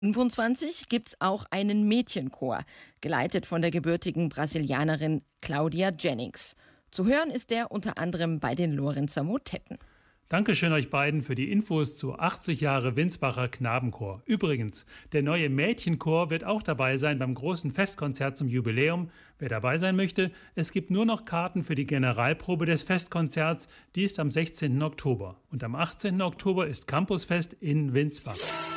25 gibt's auch einen Mädchenchor, geleitet von der gebürtigen Brasilianerin Claudia Jennings. Zu hören ist der unter anderem bei den Lorenzer Motetten. Dankeschön euch beiden für die Infos zu 80 Jahre Winsbacher Knabenchor. Übrigens, der neue Mädchenchor wird auch dabei sein beim großen Festkonzert zum Jubiläum. Wer dabei sein möchte, es gibt nur noch Karten für die Generalprobe des Festkonzerts. Die ist am 16. Oktober. Und am 18. Oktober ist Campusfest in Winsbach.